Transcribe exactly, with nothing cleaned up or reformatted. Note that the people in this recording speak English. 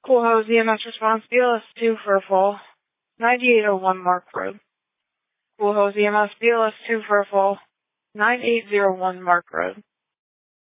Cool Hose E M S response, B L S two for a fall, ninety-eight oh one Mark Road. Cool Hose E M S, B L S two for a fall, nine eight zero one Mark Road.